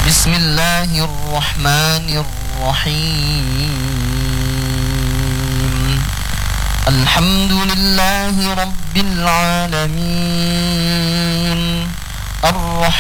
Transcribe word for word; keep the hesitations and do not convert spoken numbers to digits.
بسم الله الرحمن الرحيم الحمد لله رب العالمين الرحمن